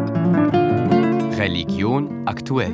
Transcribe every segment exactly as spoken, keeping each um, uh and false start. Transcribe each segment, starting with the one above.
Religion aktuell.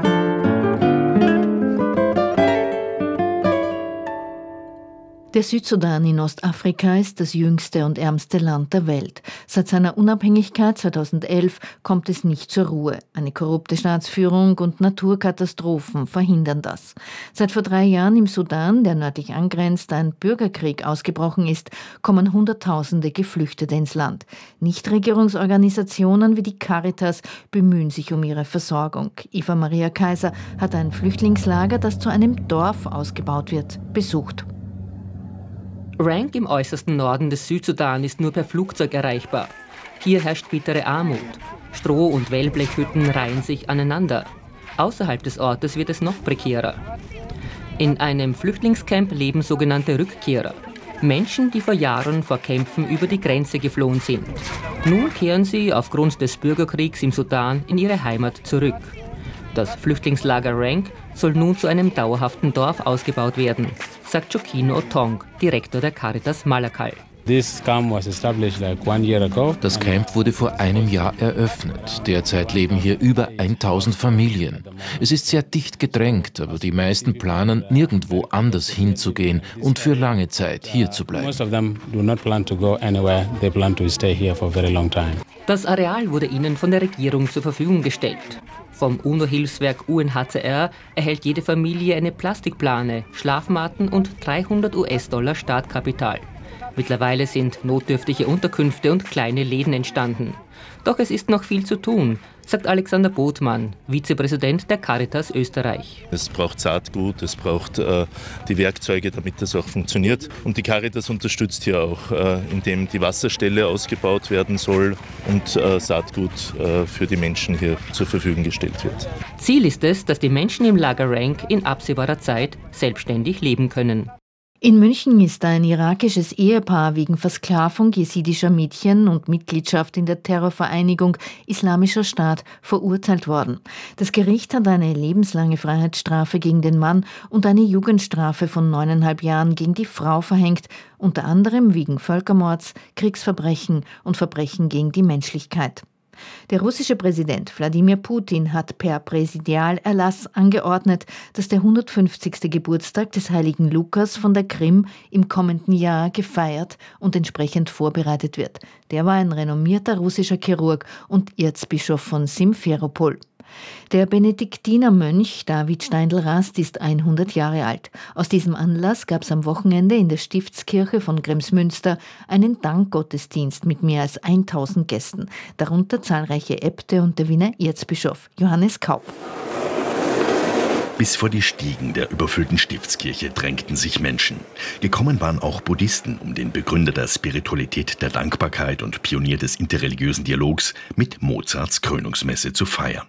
Der Südsudan in Ostafrika ist das jüngste und ärmste Land der Welt. Seit seiner Unabhängigkeit zweitausendelf kommt es nicht zur Ruhe. Eine korrupte Staatsführung und Naturkatastrophen verhindern das. Seit vor drei Jahren im Sudan, der nördlich angrenzt, ein Bürgerkrieg ausgebrochen ist, kommen Hunderttausende Geflüchtete ins Land. Nichtregierungsorganisationen wie die Caritas bemühen sich um ihre Versorgung. Eva Maria Kaiser hat ein Flüchtlingslager, das zu einem Dorf ausgebaut wird, besucht. Rank im äußersten Norden des Südsudan ist nur per Flugzeug erreichbar. Hier herrscht bittere Armut. Stroh- und Wellblechhütten reihen sich aneinander. Außerhalb des Ortes wird es noch prekärer. In einem Flüchtlingscamp leben sogenannte Rückkehrer. Menschen, die vor Jahren vor Kämpfen über die Grenze geflohen sind. Nun kehren sie aufgrund des Bürgerkriegs im Sudan in ihre Heimat zurück. Das Flüchtlingslager Rank soll nun zu einem dauerhaften Dorf ausgebaut werden, sagt Jokino Otong, Direktor der Caritas Malakal. Das Camp wurde vor einem Jahr eröffnet. Derzeit leben hier über tausend Familien. Es ist sehr dicht gedrängt, aber die meisten planen, nirgendwo anders hinzugehen und für lange Zeit hier zu bleiben. Das Areal wurde ihnen von der Regierung zur Verfügung gestellt. Vom UNO-Hilfswerk U N H C R erhält jede Familie eine Plastikplane, Schlafmatten und dreihundert US-Dollar Startkapital. Mittlerweile sind notdürftige Unterkünfte und kleine Läden entstanden. Doch es ist noch viel zu tun, sagt Alexander Botmann, Vizepräsident der Caritas Österreich. Es braucht Saatgut, es braucht äh, die Werkzeuge, damit das auch funktioniert. Und die Caritas unterstützt hier auch, äh, indem die Wasserstelle ausgebaut werden soll und äh, Saatgut äh, für die Menschen hier zur Verfügung gestellt wird. Ziel ist es, dass die Menschen im Lager Rank in absehbarer Zeit selbstständig leben können. In München ist ein irakisches Ehepaar wegen Versklavung jesidischer Mädchen und Mitgliedschaft in der Terrorvereinigung Islamischer Staat verurteilt worden. Das Gericht hat eine lebenslange Freiheitsstrafe gegen den Mann und eine Jugendstrafe von neuneinhalb Jahren gegen die Frau verhängt, unter anderem wegen Völkermords, Kriegsverbrechen und Verbrechen gegen die Menschlichkeit. Der russische Präsident Wladimir Putin hat per Präsidialerlass angeordnet, dass der hundertfünfzigste Geburtstag des heiligen Lukas von der Krim im kommenden Jahr gefeiert und entsprechend vorbereitet wird. Der war ein renommierter russischer Chirurg und Erzbischof von Simferopol. Der Benediktinermönch David Steindl-Rast ist hundert Jahre alt. Aus diesem Anlass gab es am Wochenende in der Stiftskirche von Kremsmünster einen Dankgottesdienst mit mehr als tausend Gästen, darunter zahlreiche Äbte und der Wiener Erzbischof Johannes Kaup. Bis vor die Stiegen der überfüllten Stiftskirche drängten sich Menschen. Gekommen waren auch Buddhisten, um den Begründer der Spiritualität der Dankbarkeit und Pionier des interreligiösen Dialogs mit Mozarts Krönungsmesse zu feiern.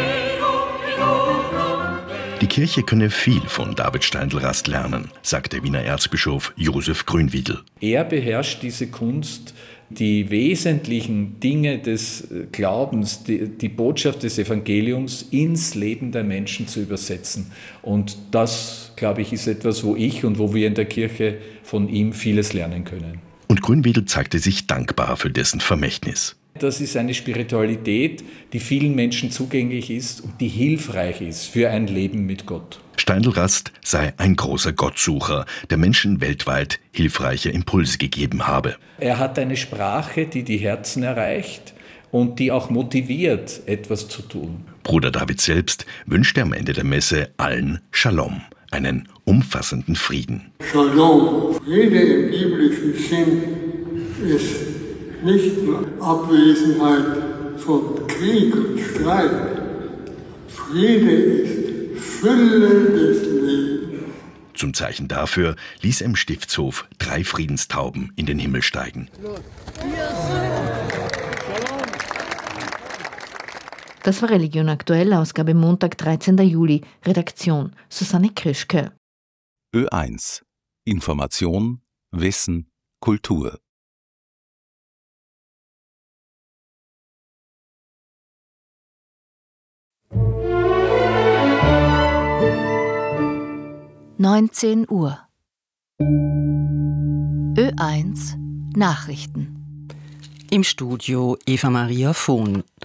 Die Kirche könne viel von David Steindl-Rast lernen, sagt der Wiener Erzbischof Josef Grünwiedel. Er beherrscht diese Kunst, die wesentlichen Dinge des Glaubens, die, die Botschaft des Evangeliums ins Leben der Menschen zu übersetzen. Und das, glaube ich, ist etwas, wo ich und wo wir in der Kirche von ihm vieles lernen können. Und Grünwiedel zeigte sich dankbar für dessen Vermächtnis. Das ist eine Spiritualität, die vielen Menschen zugänglich ist und die hilfreich ist für ein Leben mit Gott. Steindl-Rast sei ein großer Gottsucher, der Menschen weltweit hilfreiche Impulse gegeben habe. Er hat eine Sprache, die die Herzen erreicht und die auch motiviert, etwas zu tun. Bruder David selbst wünschte am Ende der Messe allen Shalom, einen umfassenden Frieden. Shalom, Friede im biblischen Sinn ist nicht nur Abwesenheit von Krieg und Streit. Friede ist Fülle des Lebens. Zum Zeichen dafür ließ er im Stiftshof drei Friedenstauben in den Himmel steigen. Das war Religion aktuell, Ausgabe Montag, dreizehnten Juli. Redaktion Susanne Krischke. Ö eins. Information, Wissen, Kultur. neunzehn Uhr. Ö eins Nachrichten. Im Studio Eva Maria Vohn.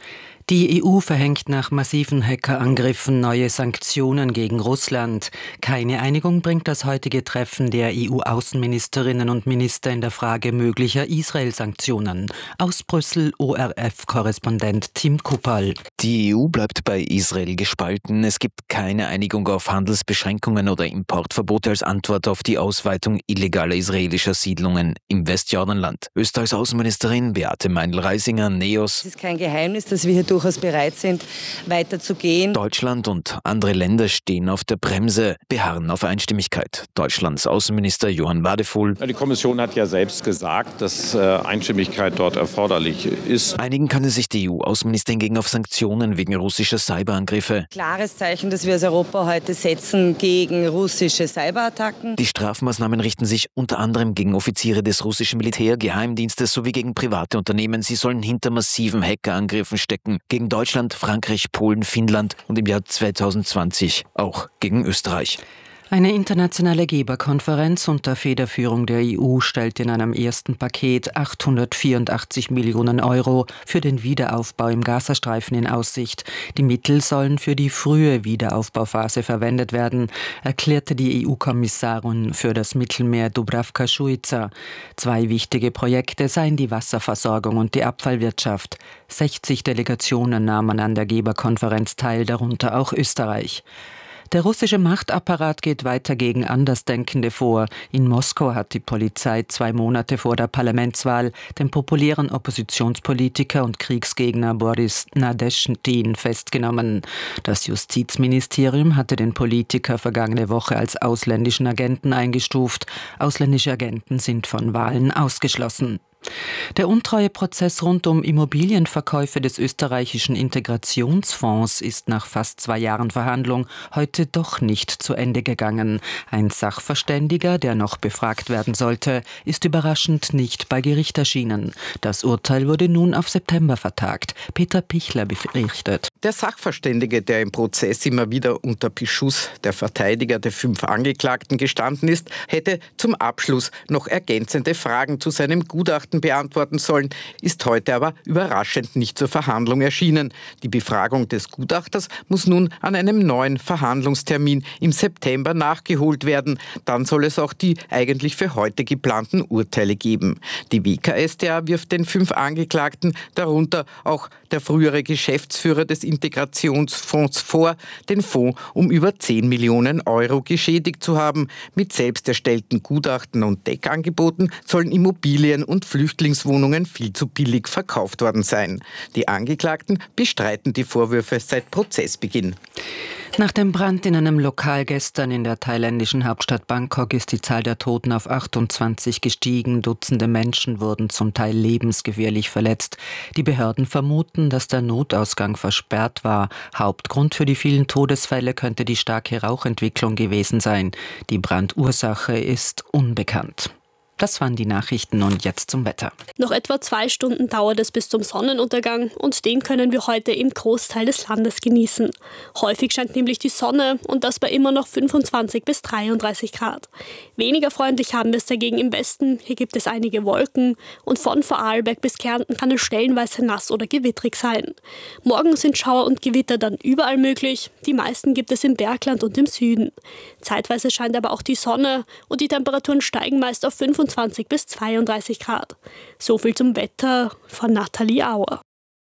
Die E U verhängt nach massiven Hackerangriffen neue Sanktionen gegen Russland. Keine Einigung bringt das heutige Treffen der E U-Außenministerinnen und Minister in der Frage möglicher Israel-Sanktionen. Aus Brüssel O R F-Korrespondent Tim Kuperl. Die E U bleibt bei Israel gespalten. Es gibt keine Einigung auf Handelsbeschränkungen oder Importverbote als Antwort auf die Ausweitung illegaler israelischer Siedlungen im Westjordanland. Österreichs Außenministerin Beate Meindl-Reisinger, NEOS. Es ist kein Geheimnis, dass wir hier durchaus bereit sind, weiterzugehen. Deutschland und andere Länder stehen auf der Bremse, beharren auf Einstimmigkeit. Deutschlands Außenminister Johann Wadefuhl. Die Kommission hat ja selbst gesagt, dass Einstimmigkeit dort erforderlich ist. Einigen könne sich die E U-Außenminister hingegen auf Sanktionen wegen russischer Cyberangriffe. Klares Zeichen, das wir als Europa heute setzen gegen russische Cyberattacken. Die Strafmaßnahmen richten sich unter anderem gegen Offiziere des russischen Militär-, Geheimdienstes sowie gegen private Unternehmen. Sie sollen hinter massiven Hackerangriffen stecken. Gegen Deutschland, Frankreich, Polen, Finnland und im Jahr zweitausendzwanzig auch gegen Österreich. Eine internationale Geberkonferenz unter Federführung der E U stellt in einem ersten Paket achthundertvierundachtzig Millionen Euro für den Wiederaufbau im Gazastreifen in Aussicht. Die Mittel sollen für die frühe Wiederaufbauphase verwendet werden, erklärte die E U-Kommissarin für das Mittelmeer Dubravka Šuica. Zwei wichtige Projekte seien die Wasserversorgung und die Abfallwirtschaft. sechzig Delegationen nahmen an der Geberkonferenz teil, darunter auch Österreich. Der russische Machtapparat geht weiter gegen Andersdenkende vor. In Moskau hat die Polizei zwei Monate vor der Parlamentswahl den populären Oppositionspolitiker und Kriegsgegner Boris Nadeschdin festgenommen. Das Justizministerium hatte den Politiker vergangene Woche als ausländischen Agenten eingestuft. Ausländische Agenten sind von Wahlen ausgeschlossen. Der Untreueprozess rund um Immobilienverkäufe des österreichischen Integrationsfonds ist nach fast zwei Jahren Verhandlung heute doch nicht zu Ende gegangen. Ein Sachverständiger, der noch befragt werden sollte, ist überraschend nicht bei Gericht erschienen. Das Urteil wurde nun auf September vertagt. Peter Pichler berichtet. Der Sachverständige, der im Prozess immer wieder unter Beschuss der Verteidiger der fünf Angeklagten gestanden ist, hätte zum Abschluss noch ergänzende Fragen zu seinem Gutachten beantworten sollen, ist heute aber überraschend nicht zur Verhandlung erschienen. Die Befragung des Gutachters muss nun an einem neuen Verhandlungstermin im September nachgeholt werden. Dann soll es auch die eigentlich für heute geplanten Urteile geben. Die W K S t A wirft den fünf Angeklagten, darunter auch der frühere Geschäftsführer des Integrationsfonds, vor, den Fonds um über zehn Millionen Euro geschädigt zu haben. Mit selbst erstellten Gutachten und Deckangeboten sollen Immobilien und Flüchtlingswohnungen viel zu billig verkauft worden sein. Die Angeklagten bestreiten die Vorwürfe seit Prozessbeginn. Nach dem Brand in einem Lokal gestern in der thailändischen Hauptstadt Bangkok ist die Zahl der Toten auf achtundzwanzig gestiegen. Dutzende Menschen wurden zum Teil lebensgefährlich verletzt. Die Behörden vermuten, dass der Notausgang versperrt war. Hauptgrund für die vielen Todesfälle könnte die starke Rauchentwicklung gewesen sein. Die Brandursache ist unbekannt. Das waren die Nachrichten und jetzt zum Wetter. Noch etwa zwei Stunden dauert es bis zum Sonnenuntergang und den können wir heute im Großteil des Landes genießen. Häufig scheint nämlich die Sonne und das bei immer noch fünfundzwanzig bis dreiunddreißig Grad. Weniger freundlich haben wir es dagegen im Westen. Hier gibt es einige Wolken und von Vorarlberg bis Kärnten kann es stellenweise nass oder gewittrig sein. Morgen sind Schauer und Gewitter dann überall möglich. Die meisten gibt es im Bergland und im Süden. Zeitweise scheint aber auch die Sonne und die Temperaturen steigen meist auf fünfundzwanzig bis zweiunddreißig Grad. So viel zum Wetter von Nathalie Auer.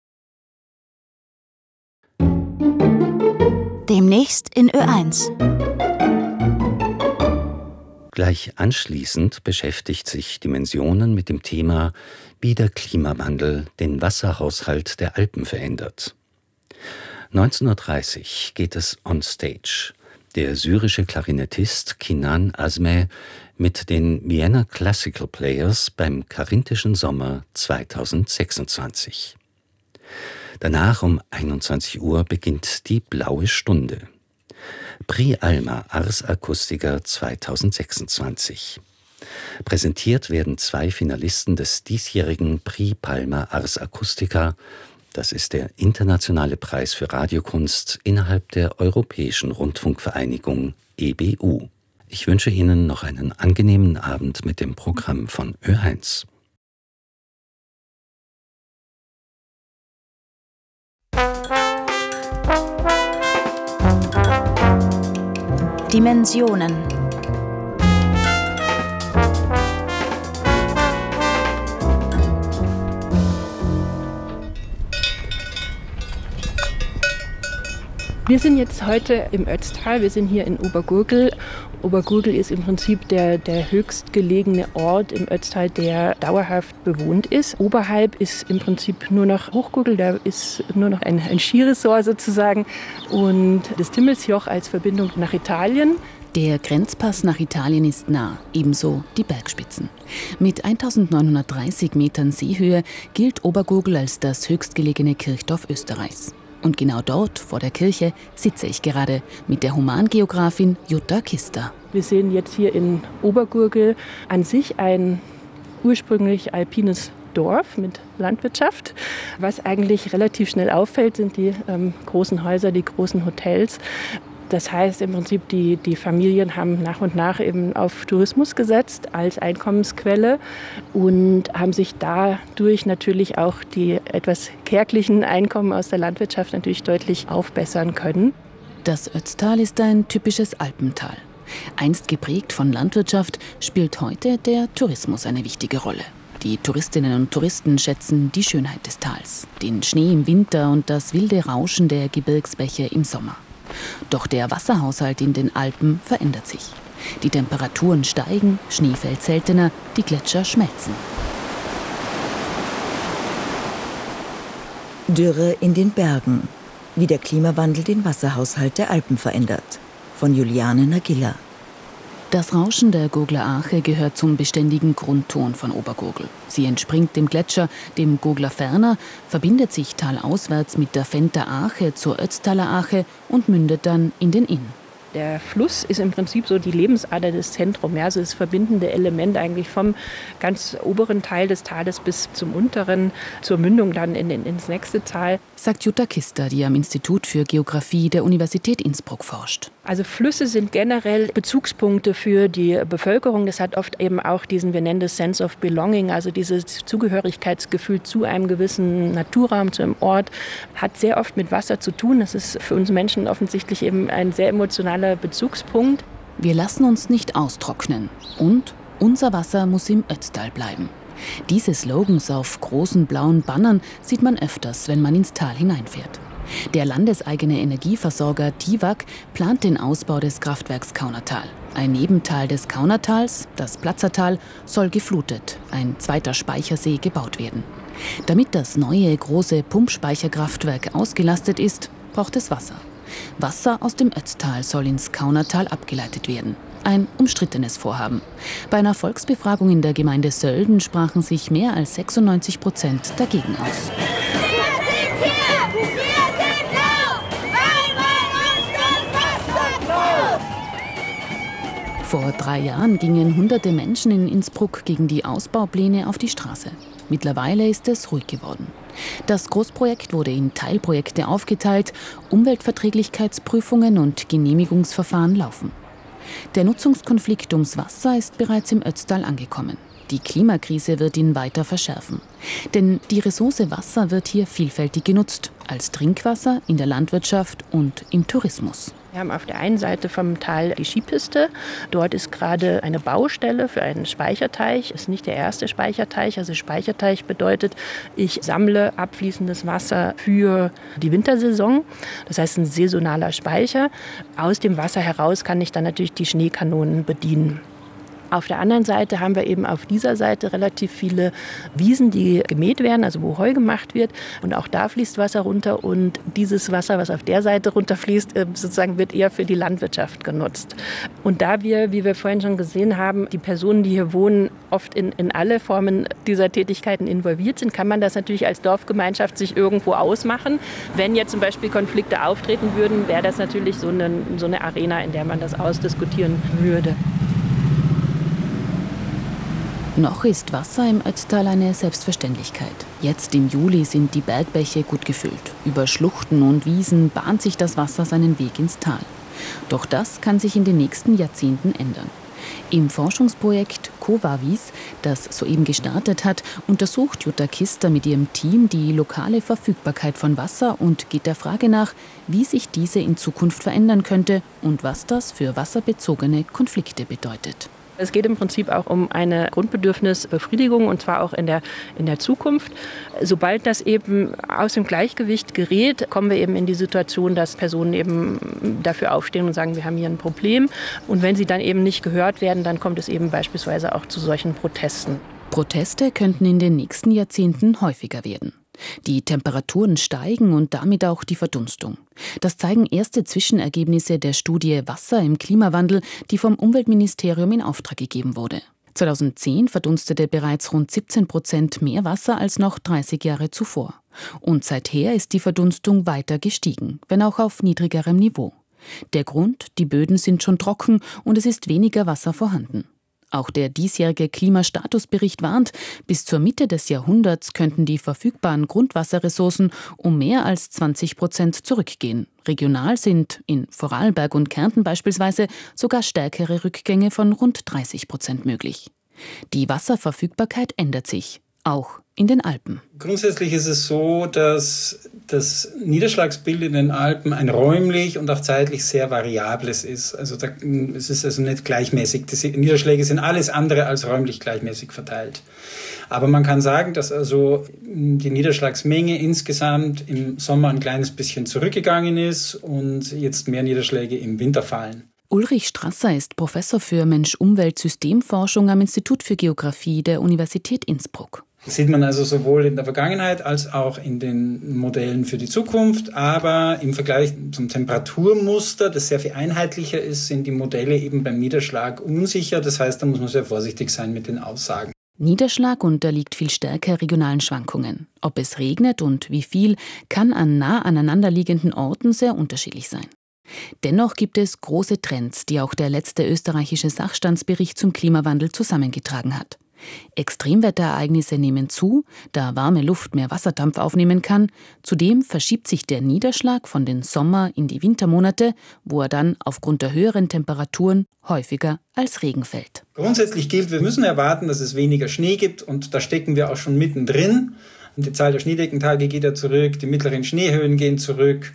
Demnächst in Ö eins. Gleich anschließend beschäftigt sich Dimensionen mit dem Thema, wie der Klimawandel den Wasserhaushalt der Alpen verändert. neunzehn Uhr dreißig geht es on stage. Der syrische Klarinettist Kinan Azmeh mit den Vienna Classical Players beim Karinthischen Sommer zweitausendsechsundzwanzig. Danach um einundzwanzig Uhr beginnt die Blaue Stunde. Prix Alma Ars Acustica zweitausendsechsundzwanzig. Präsentiert werden zwei Finalisten des diesjährigen Prix Palma Ars Acustica. Das ist der internationale Preis für Radiokunst innerhalb der Europäischen Rundfunkvereinigung E B U. Ich wünsche Ihnen noch einen angenehmen Abend mit dem Programm von Ö eins. Dimensionen. Wir sind jetzt heute im Ötztal, wir sind hier in Obergurgl. Obergurgl ist im Prinzip der, der höchstgelegene Ort im Ötztal, der dauerhaft bewohnt ist. Oberhalb ist im Prinzip nur noch Hochgurgl, da ist nur noch ein, ein Skiresort sozusagen und das Timmelsjoch als Verbindung nach Italien. Der Grenzpass nach Italien ist nah, ebenso die Bergspitzen. Mit eintausendneunhundertdreißig Metern Seehöhe gilt Obergurgl als das höchstgelegene Kirchdorf Österreichs. Und genau dort, vor der Kirche, sitze ich gerade mit der Humangeografin Jutta Kister. Wir sehen jetzt hier in Obergurgl an sich ein ursprünglich alpines Dorf mit Landwirtschaft. Was eigentlich relativ schnell auffällt, sind die ähm, großen Häuser, die großen Hotels. Das heißt im Prinzip, die, die Familien haben nach und nach eben auf Tourismus gesetzt als Einkommensquelle und haben sich dadurch natürlich auch die etwas kärglichen Einkommen aus der Landwirtschaft natürlich deutlich aufbessern können. Das Ötztal ist ein typisches Alpental. Einst geprägt von Landwirtschaft, spielt heute der Tourismus eine wichtige Rolle. Die Touristinnen und Touristen schätzen die Schönheit des Tals, den Schnee im Winter und das wilde Rauschen der Gebirgsbäche im Sommer. Doch der Wasserhaushalt in den Alpen verändert sich. Die Temperaturen steigen, Schnee fällt seltener, die Gletscher schmelzen. Dürre in den Bergen. Wie der Klimawandel den Wasserhaushalt der Alpen verändert. Von Juliane Nagilla. Das Rauschen der Gurgler Ache gehört zum beständigen Grundton von Obergurgl. Sie entspringt dem Gletscher, dem Gurgler Ferner, verbindet sich talauswärts mit der Venter Ache zur Ötztaler Ache und mündet dann in den Inn. Der Fluss ist im Prinzip so die Lebensader des Zentrums, ja, also das verbindende Element eigentlich vom ganz oberen Teil des Tales bis zum unteren, zur Mündung dann in, in, ins nächste Tal. Sagt Jutta Kister, die am Institut für Geographie der Universität Innsbruck forscht. Also Flüsse sind generell Bezugspunkte für die Bevölkerung. Das hat oft eben auch diesen, wir nennen das Sense of Belonging, also dieses Zugehörigkeitsgefühl zu einem gewissen Naturraum, zu einem Ort, hat sehr oft mit Wasser zu tun. Das ist für uns Menschen offensichtlich eben ein sehr emotionaler Bezugspunkt. Wir lassen uns nicht austrocknen und unser Wasser muss im Ötztal bleiben. Diese Slogans auf großen blauen Bannern sieht man öfters, wenn man ins Tal hineinfährt. Der landeseigene Energieversorger Tiwag plant den Ausbau des Kraftwerks Kaunertal. Ein Nebental des Kaunertals, das Platzertal, soll geflutet, ein zweiter Speichersee gebaut werden. Damit das neue große Pumpspeicherkraftwerk ausgelastet ist, braucht es Wasser. Wasser aus dem Ötztal soll ins Kaunertal abgeleitet werden. Ein umstrittenes Vorhaben. Bei einer Volksbefragung in der Gemeinde Sölden sprachen sich mehr als sechsundneunzig Prozent dagegen aus. Vor drei Jahren gingen hunderte Menschen in Innsbruck gegen die Ausbaupläne auf die Straße. Mittlerweile ist es ruhig geworden. Das Großprojekt wurde in Teilprojekte aufgeteilt, Umweltverträglichkeitsprüfungen und Genehmigungsverfahren laufen. Der Nutzungskonflikt ums Wasser ist bereits im Ötztal angekommen. Die Klimakrise wird ihn weiter verschärfen. Denn die Ressource Wasser wird hier vielfältig genutzt, als Trinkwasser, in der Landwirtschaft und im Tourismus. Wir haben auf der einen Seite vom Tal die Skipiste. Dort ist gerade eine Baustelle für einen Speicherteich. Ist nicht der erste Speicherteich. Also Speicherteich bedeutet, ich sammle abfließendes Wasser für die Wintersaison. Das heißt, ein saisonaler Speicher. Aus dem Wasser heraus kann ich dann natürlich die Schneekanonen bedienen. Auf der anderen Seite haben wir eben auf dieser Seite relativ viele Wiesen, die gemäht werden, also wo Heu gemacht wird. Und auch da fließt Wasser runter. Und dieses Wasser, was auf der Seite runterfließt, sozusagen wird eher für die Landwirtschaft genutzt. Und da wir, wie wir vorhin schon gesehen haben, die Personen, die hier wohnen, oft in, in alle Formen dieser Tätigkeiten involviert sind, kann man das natürlich als Dorfgemeinschaft sich irgendwo ausmachen. Wenn jetzt zum Beispiel Konflikte auftreten würden, wäre das natürlich so eine, so eine Arena, in der man das ausdiskutieren würde. Noch ist Wasser im Ötztal eine Selbstverständlichkeit. Jetzt im Juli sind die Bergbäche gut gefüllt. Über Schluchten und Wiesen bahnt sich das Wasser seinen Weg ins Tal. Doch das kann sich in den nächsten Jahrzehnten ändern. Im Forschungsprojekt COVAVIS, das soeben gestartet hat, untersucht Jutta Kister mit ihrem Team die lokale Verfügbarkeit von Wasser und geht der Frage nach, wie sich diese in Zukunft verändern könnte und was das für wasserbezogene Konflikte bedeutet. Es geht im Prinzip auch um eine Grundbedürfnisbefriedigung, und zwar auch in der, in der Zukunft. Sobald das eben aus dem Gleichgewicht gerät, kommen wir eben in die Situation, dass Personen eben dafür aufstehen und sagen, wir haben hier ein Problem. Und wenn sie dann eben nicht gehört werden, dann kommt es eben beispielsweise auch zu solchen Protesten. Proteste könnten in den nächsten Jahrzehnten häufiger werden. Die Temperaturen steigen und damit auch die Verdunstung. Das zeigen erste Zwischenergebnisse der Studie Wasser im Klimawandel, die vom Umweltministerium in Auftrag gegeben wurde. zweitausendzehn verdunstete bereits rund siebzehn Prozent mehr Wasser als noch dreißig Jahre zuvor. Und seither ist die Verdunstung weiter gestiegen, wenn auch auf niedrigerem Niveau. Der Grund: die Böden sind schon trocken und es ist weniger Wasser vorhanden. Auch der diesjährige Klimastatusbericht warnt, bis zur Mitte des Jahrhunderts könnten die verfügbaren Grundwasserressourcen um mehr als zwanzig Prozent zurückgehen. Regional sind in Vorarlberg und Kärnten beispielsweise sogar stärkere Rückgänge von rund dreißig Prozent möglich. Die Wasserverfügbarkeit ändert sich, auch in den Alpen. Grundsätzlich ist es so, dass das Niederschlagsbild in den Alpen ein räumlich und auch zeitlich sehr variables ist. Also da, es ist also nicht gleichmäßig. Die Niederschläge sind alles andere als räumlich gleichmäßig verteilt. Aber man kann sagen, dass also die Niederschlagsmenge insgesamt im Sommer ein kleines bisschen zurückgegangen ist und jetzt mehr Niederschläge im Winter fallen. Ulrich Strasser ist Professor für Mensch-Umwelt-Systemforschung am Institut für Geographie der Universität Innsbruck. Das sieht man also sowohl in der Vergangenheit als auch in den Modellen für die Zukunft. Aber im Vergleich zum Temperaturmuster, das sehr viel einheitlicher ist, sind die Modelle eben beim Niederschlag unsicher. Das heißt, da muss man sehr vorsichtig sein mit den Aussagen. Niederschlag unterliegt viel stärker regionalen Schwankungen. Ob es regnet und wie viel, kann an nah aneinanderliegenden Orten sehr unterschiedlich sein. Dennoch gibt es große Trends, die auch der letzte österreichische Sachstandsbericht zum Klimawandel zusammengetragen hat. Extremwetterereignisse nehmen zu, da warme Luft mehr Wasserdampf aufnehmen kann. Zudem verschiebt sich der Niederschlag von den Sommer- in die Wintermonate, wo er dann aufgrund der höheren Temperaturen häufiger als Regen fällt. Grundsätzlich gilt, wir müssen erwarten, dass es weniger Schnee gibt, und da stecken wir auch schon mittendrin. Und die Zahl der Schneedeckentage geht ja zurück, die mittleren Schneehöhen gehen zurück,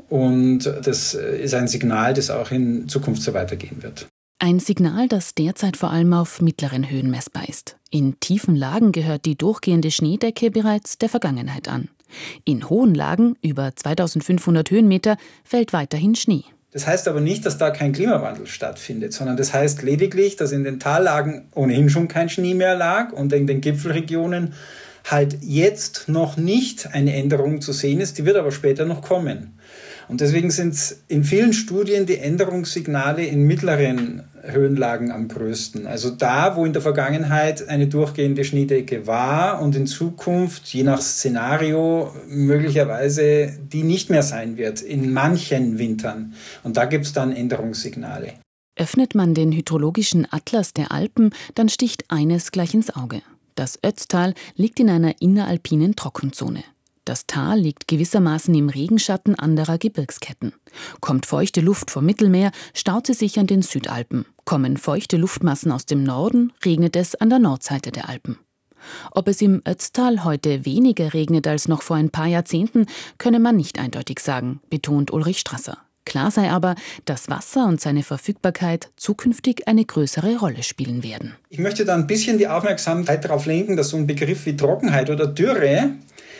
und das ist ein Signal, das auch in Zukunft so weitergehen wird. Ein Signal, das derzeit vor allem auf mittleren Höhen messbar ist. In tiefen Lagen gehört die durchgehende Schneedecke bereits der Vergangenheit an. In hohen Lagen, über zweitausendfünfhundert Höhenmeter, fällt weiterhin Schnee. Das heißt aber nicht, dass da kein Klimawandel stattfindet, sondern das heißt lediglich, dass in den Tallagen ohnehin schon kein Schnee mehr lag und in den Gipfelregionen halt jetzt noch nicht eine Änderung zu sehen ist, die wird aber später noch kommen. Und deswegen sind in vielen Studien die Änderungssignale in mittleren Höhenlagen am größten. Also da, wo in der Vergangenheit eine durchgehende Schneedecke war und in Zukunft, je nach Szenario, möglicherweise die nicht mehr sein wird, in manchen Wintern. Und da gibt es dann Änderungssignale. Öffnet man den hydrologischen Atlas der Alpen, dann sticht eines gleich ins Auge. Das Ötztal liegt in einer inneralpinen Trockenzone. Das Tal liegt gewissermaßen im Regenschatten anderer Gebirgsketten. Kommt feuchte Luft vom Mittelmeer, staut sie sich an den Südalpen. Kommen feuchte Luftmassen aus dem Norden, regnet es an der Nordseite der Alpen. Ob es im Ötztal heute weniger regnet als noch vor ein paar Jahrzehnten, könne man nicht eindeutig sagen, betont Ulrich Strasser. Klar sei aber, dass Wasser und seine Verfügbarkeit zukünftig eine größere Rolle spielen werden. Ich möchte da ein bisschen die Aufmerksamkeit darauf lenken, dass so ein Begriff wie Trockenheit oder Dürre,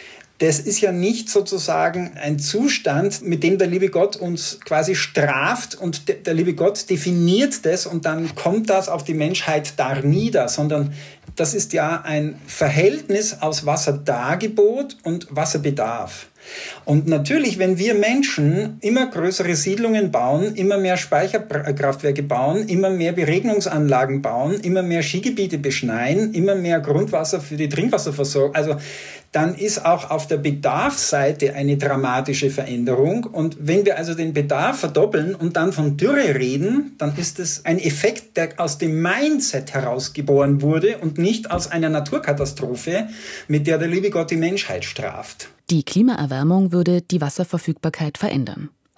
das ist ja nicht sozusagen ein Zustand, mit dem der liebe Gott uns quasi straft und de- der liebe Gott definiert das und dann kommt das auf die Menschheit darnieder, sondern das ist ja ein Verhältnis aus Wasserdargebot und Wasserbedarf. Und natürlich, wenn wir Menschen immer größere Siedlungen bauen, immer mehr Speicherkraftwerke bauen, immer mehr Beregnungsanlagen bauen, immer mehr Skigebiete beschneien, immer mehr Grundwasser für die Trinkwasserversorgung, also dann ist auch auf der Bedarfsseite eine dramatische Veränderung. Und wenn wir also den Bedarf verdoppeln und dann von Dürre reden, dann ist es ein Effekt, der aus dem Mindset herausgeboren wurde und nicht aus einer Naturkatastrophe, mit der der liebe Gott die Menschheit straft. Die Klimaerwärmung würde die Wasserverfügbarkeit verändern.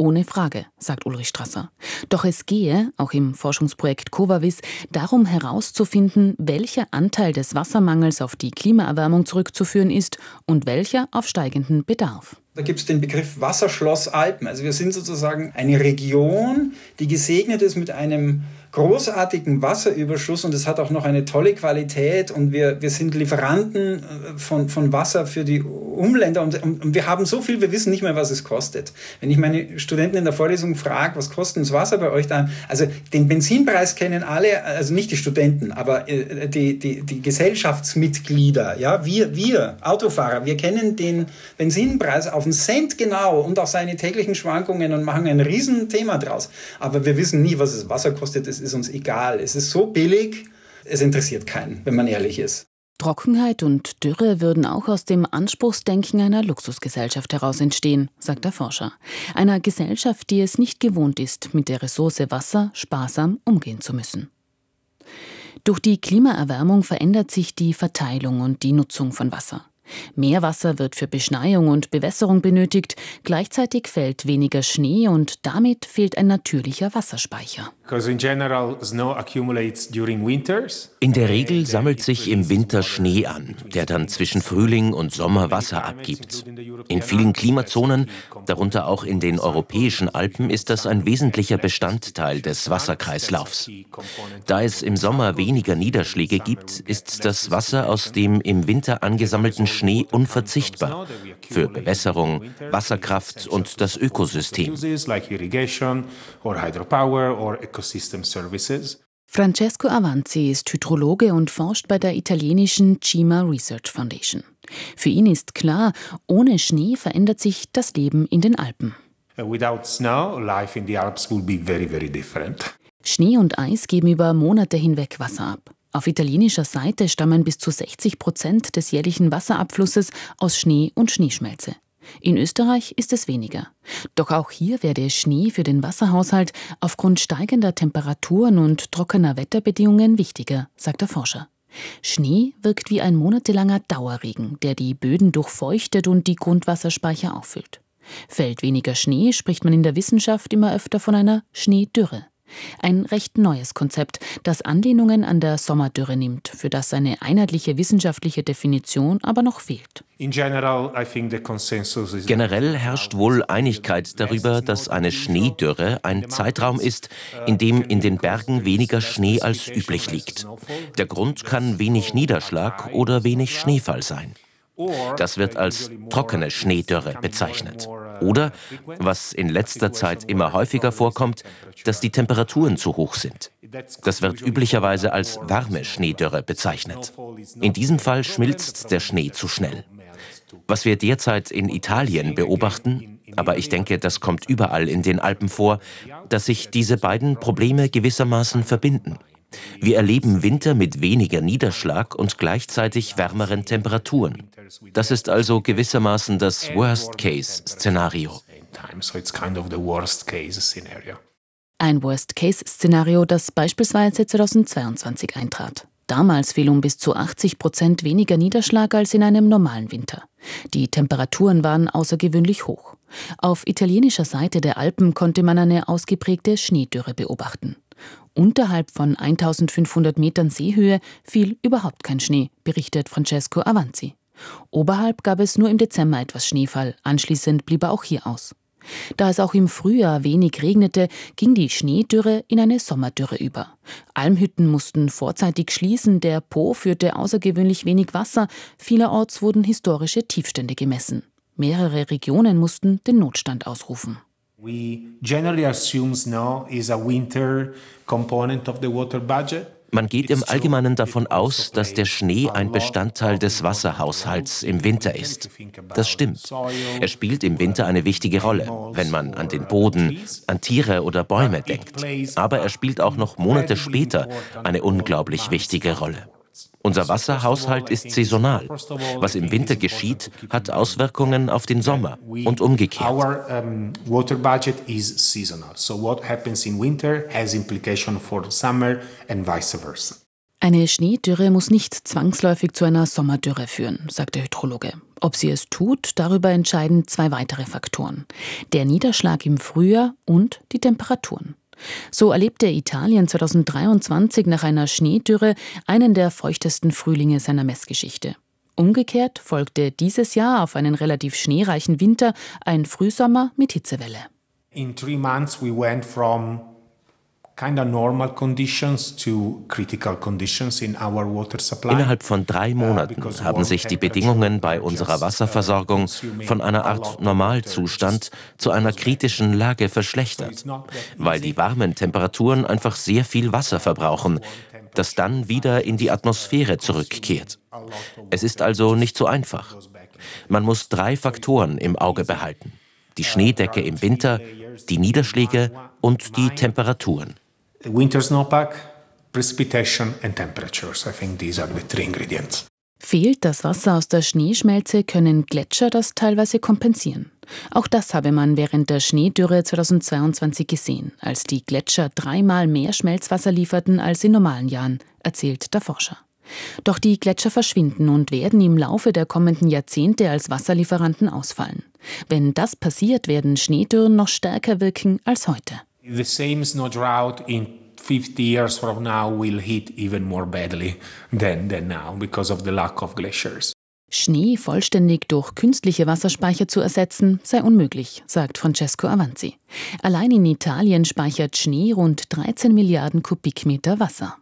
Ohne Frage, sagt Ulrich Strasser. Doch es gehe, auch im Forschungsprojekt Covavis, darum herauszufinden, welcher Anteil des Wassermangels auf die Klimaerwärmung zurückzuführen ist und welcher auf steigenden Bedarf. Da gibt es den Begriff Wasserschloss Alpen. Also wir sind sozusagen eine Region, die gesegnet ist mit einem großartigen Wasserüberschuss und es hat auch noch eine tolle Qualität und wir, wir sind Lieferanten von, von Wasser für die Umländer und, und wir haben so viel, wir wissen nicht mehr, was es kostet. Wenn ich meine Studenten in der Vorlesung frage, was kostet das Wasser bei euch da? Also den Benzinpreis kennen alle, also nicht die Studenten, aber die, die, die Gesellschaftsmitglieder, ja, wir, wir Autofahrer, wir kennen den Benzinpreis auf einen Cent genau und auch seine täglichen Schwankungen und machen ein Riesenthema draus. Aber wir wissen nie, was das Wasser kostet. Es ist uns egal. Es ist so billig, es interessiert keinen, wenn man ehrlich ist. Trockenheit und Dürre würden auch aus dem Anspruchsdenken einer Luxusgesellschaft heraus entstehen, sagt der Forscher. Einer Gesellschaft, die es nicht gewohnt ist, mit der Ressource Wasser sparsam umgehen zu müssen. Durch die Klimaerwärmung verändert sich die Verteilung und die Nutzung von Wasser. Mehr Wasser wird für Beschneiung und Bewässerung benötigt, gleichzeitig fällt weniger Schnee und damit fehlt ein natürlicher Wasserspeicher. In der Regel sammelt sich im Winter Schnee an, der dann zwischen Frühling und Sommer Wasser abgibt. In vielen Klimazonen, darunter auch in den europäischen Alpen, ist das ein wesentlicher Bestandteil des Wasserkreislaufs. Da es im Sommer weniger Niederschläge gibt, ist das Wasser aus dem im Winter angesammelten Schnee unverzichtbar für Bewässerung, Wasserkraft und das Ökosystem. Francesco Avanzi ist Hydrologe und forscht bei der italienischen Cima Research Foundation. Für ihn ist klar, ohne Schnee verändert sich das Leben in den Alpen. Schnee und Eis geben über Monate hinweg Wasser ab. Auf italienischer Seite stammen bis zu sechzig Prozent des jährlichen Wasserabflusses aus Schnee und Schneeschmelze. In Österreich ist es weniger. Doch auch hier werde Schnee für den Wasserhaushalt aufgrund steigender Temperaturen und trockener Wetterbedingungen wichtiger, sagt der Forscher. Schnee wirkt wie ein monatelanger Dauerregen, der die Böden durchfeuchtet und die Grundwasserspeicher auffüllt. Fällt weniger Schnee, spricht man in der Wissenschaft immer öfter von einer Schneedürre. Ein recht neues Konzept, das Anlehnungen an der Sommerdürre nimmt, für das eine einheitliche wissenschaftliche Definition aber noch fehlt. Generell herrscht wohl Einigkeit darüber, dass eine Schneedürre ein Zeitraum ist, in dem in den Bergen weniger Schnee als üblich liegt. Der Grund kann wenig Niederschlag oder wenig Schneefall sein. Das wird als trockene Schneedürre bezeichnet. Oder, was in letzter Zeit immer häufiger vorkommt, dass die Temperaturen zu hoch sind. Das wird üblicherweise als warme Schneedürre bezeichnet. In diesem Fall schmilzt der Schnee zu schnell. Was wir derzeit in Italien beobachten, aber ich denke, das kommt überall in den Alpen vor, dass sich diese beiden Probleme gewissermaßen verbinden. Wir erleben Winter mit weniger Niederschlag und gleichzeitig wärmeren Temperaturen. Das ist also gewissermaßen das Worst-Case-Szenario. Ein Worst-Case-Szenario, das beispielsweise zweitausendzweiundzwanzig eintrat. Damals fiel um bis zu achtzig Prozent weniger Niederschlag als in einem normalen Winter. Die Temperaturen waren außergewöhnlich hoch. Auf italienischer Seite der Alpen konnte man eine ausgeprägte Schneedürre beobachten. Unterhalb von eintausendfünfhundert Metern Seehöhe fiel überhaupt kein Schnee, berichtet Francesco Avanzi. Oberhalb gab es nur im Dezember etwas Schneefall, anschließend blieb er auch hier aus. Da es auch im Frühjahr wenig regnete, ging die Schneedürre in eine Sommerdürre über. Almhütten mussten vorzeitig schließen, der Po führte außergewöhnlich wenig Wasser, vielerorts wurden historische Tiefstände gemessen. Mehrere Regionen mussten den Notstand ausrufen. We generally assume snow is a winter component of the water budget. Man geht im Allgemeinen davon aus, dass der Schnee ein Bestandteil des Wasserhaushalts im Winter ist. Das stimmt. Er spielt im Winter eine wichtige Rolle, wenn man an den Boden, an Tiere oder Bäume denkt. Aber er spielt auch noch Monate später eine unglaublich wichtige Rolle. Unser Wasserhaushalt ist saisonal. Was im Winter geschieht, hat Auswirkungen auf den Sommer und umgekehrt. Our um, water budget is seasonal. So what happens in winter has implication for summer and vice versa. Eine Schneedürre muss nicht zwangsläufig zu einer Sommerdürre führen, sagt der Hydrologe. Ob sie es tut, darüber entscheiden zwei weitere Faktoren: der Niederschlag im Frühjahr und die Temperaturen. So erlebte Italien zweitausenddreiundzwanzig nach einer Schneedürre einen der feuchtesten Frühlinge seiner Messgeschichte. Umgekehrt folgte dieses Jahr auf einen relativ schneereichen Winter ein Frühsommer mit Hitzewelle. In three months we went from kind of normal conditions to critical conditions in our water supply. Innerhalb von drei Monaten haben sich die Bedingungen bei unserer Wasserversorgung von einer Art Normalzustand zu einer kritischen Lage verschlechtert, weil die warmen Temperaturen einfach sehr viel Wasser verbrauchen, das dann wieder in die Atmosphäre zurückkehrt. Es ist also nicht so einfach. Man muss drei Faktoren im Auge behalten: die Schneedecke im Winter, die Niederschläge und die Temperaturen. Winter snowpack, precipitation and temperatures. I think these are the three ingredients. Fehlt das Wasser aus der Schneeschmelze, können Gletscher das teilweise kompensieren. Auch das habe man während der Schneedürre zweitausendzweiundzwanzig gesehen, als die Gletscher dreimal mehr Schmelzwasser lieferten als in normalen Jahren, erzählt der Forscher. Doch die Gletscher verschwinden und werden im Laufe der kommenden Jahrzehnte als Wasserlieferanten ausfallen. Wenn das passiert, werden Schneedürren noch stärker wirken als heute. The same snow drought in fifty years from now will hit even more badly than, than now because of the lack of glaciers. Schnee vollständig durch künstliche Wasserspeicher zu ersetzen, sei unmöglich, sagt Francesco Avanzi. Allein in Italien speichert Schnee rund dreizehn Milliarden Kubikmeter Wasser.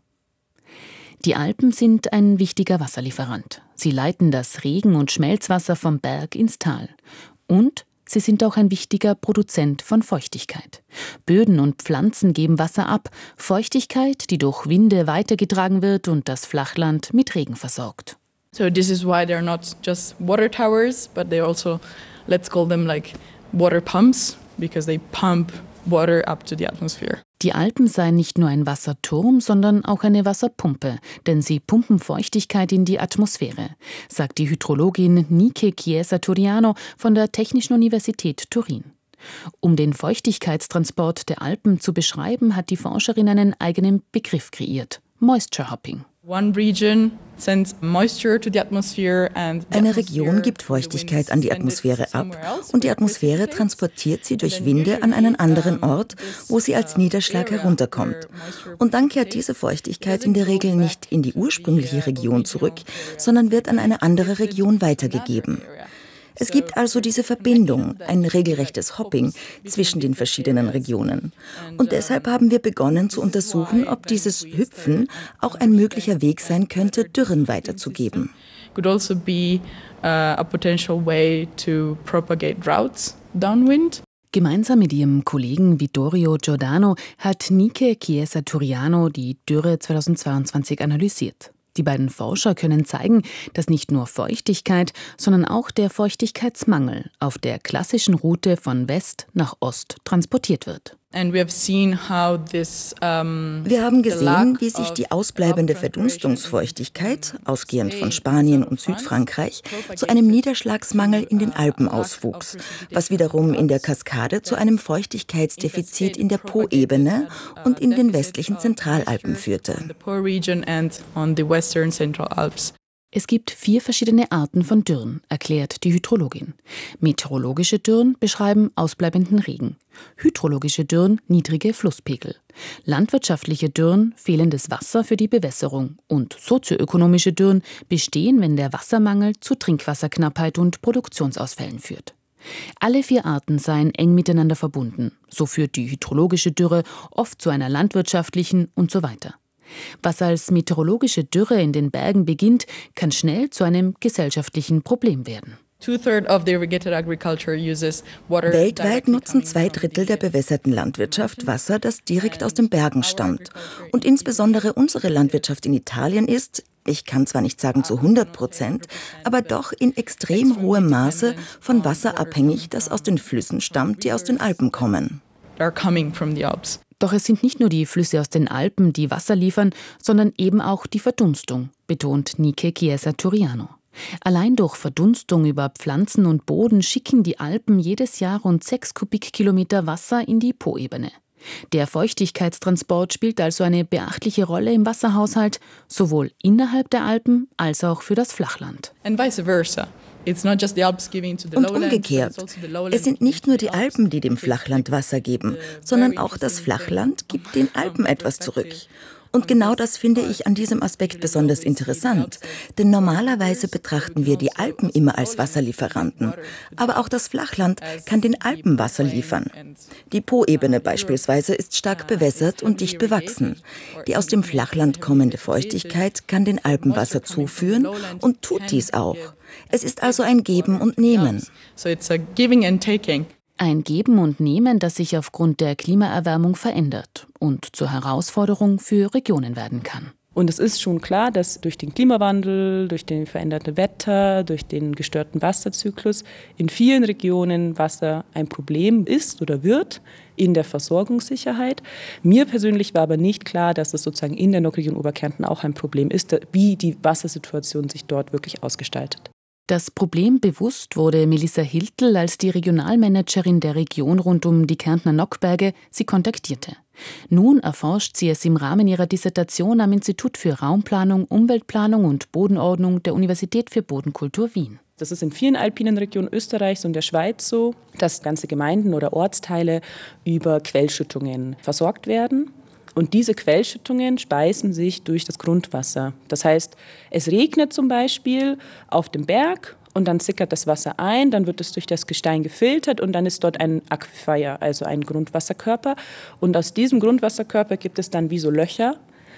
Die Alpen sind ein wichtiger Wasserlieferant. Sie leiten das Regen- und Schmelzwasser vom Berg ins Tal. Und sie sind auch ein wichtiger Produzent von Feuchtigkeit. Böden und Pflanzen geben Wasser ab, Feuchtigkeit, die durch Winde weitergetragen wird und das Flachland mit Regen versorgt. So this is why they're not just water towers, but they also, let's call them like water pumps, because they pump water up to the atmosphere. Die Alpen seien nicht nur ein Wasserturm, sondern auch eine Wasserpumpe, denn sie pumpen Feuchtigkeit in die Atmosphäre, sagt die Hydrologin Nike Chiesa-Turiano von der Technischen Universität Turin. Um den Feuchtigkeitstransport der Alpen zu beschreiben, hat die Forscherin einen eigenen Begriff kreiert: Moisture Hopping. One region sends moisture to the atmosphere and Eine Region gibt Feuchtigkeit an die Atmosphäre ab und die Atmosphäre transportiert sie durch Winde an einen anderen Ort, wo sie als Niederschlag herunterkommt. Und dann kehrt diese Feuchtigkeit in der Regel nicht in die ursprüngliche Region zurück, sondern wird an eine andere Region weitergegeben. Es gibt also diese Verbindung, ein regelrechtes Hopping zwischen den verschiedenen Regionen. Und deshalb haben wir begonnen zu untersuchen, ob dieses Hüpfen auch ein möglicher Weg sein könnte, Dürren weiterzugeben. Could also be uh, a potential way to propagate droughts downwind. Gemeinsam mit ihrem Kollegen Vittorio Giordano hat Nike Chiesa-Turiano die Dürre zweitausendzweiundzwanzig analysiert. Die beiden Forscher können zeigen, dass nicht nur Feuchtigkeit, sondern auch der Feuchtigkeitsmangel auf der klassischen Route von West nach Ost transportiert wird. Wir haben gesehen, wie sich die ausbleibende Verdunstungsfeuchtigkeit, ausgehend von Spanien und Südfrankreich, zu einem Niederschlagsmangel in den Alpen auswuchs, was wiederum in der Kaskade zu einem Feuchtigkeitsdefizit in der Po-Ebene und in den westlichen Zentralalpen führte. Es gibt vier verschiedene Arten von Dürren, erklärt die Hydrologin. Meteorologische Dürren beschreiben ausbleibenden Regen. Hydrologische Dürren niedrige Flusspegel. Landwirtschaftliche Dürren fehlendes Wasser für die Bewässerung. Und sozioökonomische Dürren bestehen, wenn der Wassermangel zu Trinkwasserknappheit und Produktionsausfällen führt. Alle vier Arten seien eng miteinander verbunden. So führt die hydrologische Dürre oft zu einer landwirtschaftlichen und so weiter. Was als meteorologische Dürre in den Bergen beginnt, kann schnell zu einem gesellschaftlichen Problem werden. Weltweit nutzen zwei Drittel der bewässerten Landwirtschaft Wasser, das direkt aus den Bergen stammt. Und insbesondere unsere Landwirtschaft in Italien ist, ich kann zwar nicht sagen zu hundert Prozent, aber doch in extrem hohem Maße von Wasser abhängig, das aus den Flüssen stammt, die aus den Alpen kommen. Doch es sind nicht nur die Flüsse aus den Alpen, die Wasser liefern, sondern eben auch die Verdunstung, betont Nike Chiesa-Turiano. Allein durch Verdunstung über Pflanzen und Boden schicken die Alpen jedes Jahr rund sechs Kubikkilometer Wasser in die Po-Ebene. Der Feuchtigkeitstransport spielt also eine beachtliche Rolle im Wasserhaushalt, sowohl innerhalb der Alpen als auch für das Flachland. And vice versa. Und umgekehrt. Es sind nicht nur die Alpen, die dem Flachland Wasser geben, sondern auch das Flachland gibt den Alpen etwas zurück. Und genau das finde ich an diesem Aspekt besonders interessant, denn normalerweise betrachten wir die Alpen immer als Wasserlieferanten, aber auch das Flachland kann den Alpen Wasser liefern. Die Po-Ebene beispielsweise ist stark bewässert und dicht bewachsen. Die aus dem Flachland kommende Feuchtigkeit kann den Alpen Wasser zuführen und tut dies auch. Es ist also ein Geben und Nehmen. Ein Geben und Nehmen, das sich aufgrund der Klimaerwärmung verändert und zur Herausforderung für Regionen werden kann. Und es ist schon klar, dass durch den Klimawandel, durch den veränderten Wetter, durch den gestörten Wasserzyklus in vielen Regionen Wasser ein Problem ist oder wird in der Versorgungssicherheit. Mir persönlich war aber nicht klar, dass es sozusagen in der Nordregion Oberkärnten auch ein Problem ist, wie die Wassersituation sich dort wirklich ausgestaltet. Das Problem bewusst wurde Melissa Hiltl, als die Regionalmanagerin der Region rund um die Kärntner Nockberge sie kontaktierte. Nun erforscht sie es im Rahmen ihrer Dissertation am Institut für Raumplanung, Umweltplanung und Bodenordnung der Universität für Bodenkultur Wien. Das ist in vielen alpinen Regionen Österreichs und der Schweiz so, dass ganze Gemeinden oder Ortsteile über Quellschüttungen versorgt werden. Und diese Quellschüttungen speisen sich durch das Grundwasser. Das heißt, es regnet zum Beispiel auf dem Berg und dann sickert das Wasser ein, dann wird es durch das Gestein gefiltert und dann ist dort ein Aquifer, also ein Grundwasserkörper. Und aus diesem Grundwasserkörper gibt es dann wie so Löcher,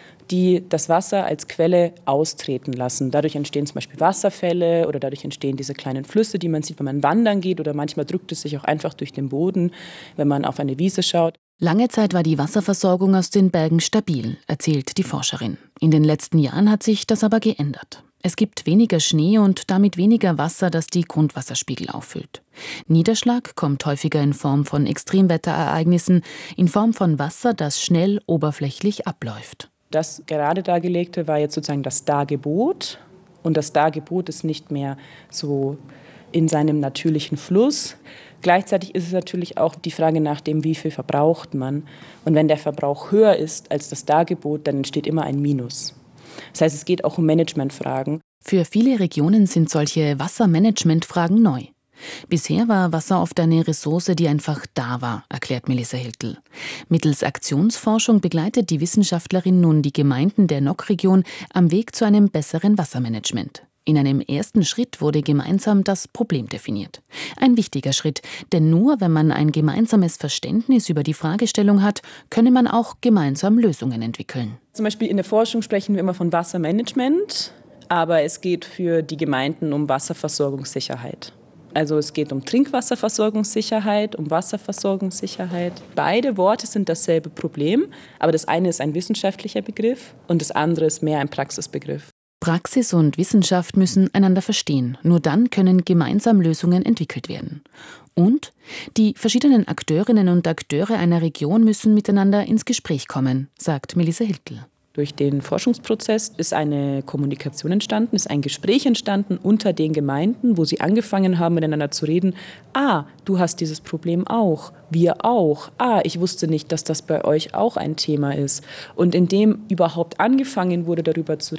die das Wasser als Quelle austreten lassen. Dadurch entstehen zum Beispiel Wasserfälle oder dadurch entstehen diese kleinen Flüsse, die man sieht, wenn man wandern geht, oder manchmal drückt es sich auch einfach durch den Boden, wenn man auf eine Wiese schaut. Lange Zeit war die Wasserversorgung aus den Bergen stabil, erzählt die Forscherin. In den letzten Jahren hat sich das aber geändert. Es gibt weniger Schnee und damit weniger Wasser, das die Grundwasserspiegel auffüllt. Niederschlag kommt häufiger in Form von Extremwetterereignissen, in Form von Wasser, das schnell oberflächlich abläuft. Das gerade Dargelegte war jetzt sozusagen das Dargebot. Und das Dargebot ist nicht mehr so in seinem natürlichen Fluss. Gleichzeitig ist es natürlich auch die Frage nach dem, wie viel verbraucht man. Und wenn der Verbrauch höher ist als das Dargebot, dann entsteht immer ein Minus. Das heißt, es geht auch um Managementfragen. Für viele Regionen sind solche Wassermanagementfragen neu. Bisher war Wasser oft eine Ressource, die einfach da war, erklärt Melissa Hiltl. Mittels Aktionsforschung begleitet die Wissenschaftlerin nun die Gemeinden der Nockregion am Weg zu einem besseren Wassermanagement. In einem ersten Schritt wurde gemeinsam das Problem definiert. Ein wichtiger Schritt, denn nur wenn man ein gemeinsames Verständnis über die Fragestellung hat, könne man auch gemeinsam Lösungen entwickeln. Zum Beispiel in der Forschung sprechen wir immer von Wassermanagement, aber es geht für die Gemeinden um Wasserversorgungssicherheit. Also es geht um Trinkwasserversorgungssicherheit, um Wasserversorgungssicherheit. Beide Worte sind dasselbe Problem, aber das eine ist ein wissenschaftlicher Begriff und das andere ist mehr ein Praxisbegriff. Praxis und Wissenschaft müssen einander verstehen. Nur dann können gemeinsam Lösungen entwickelt werden. Und die verschiedenen Akteurinnen und Akteure einer Region müssen miteinander ins Gespräch kommen, sagt Melissa Hiltl. Durch den Forschungsprozess ist eine Kommunikation entstanden, ist ein Gespräch entstanden unter den Gemeinden, wo sie angefangen haben, miteinander zu reden. Ah, du hast dieses Problem auch, wir auch. Ah, ich wusste nicht, dass das bei euch auch ein Thema ist. Und indem überhaupt angefangen wurde, darüber zu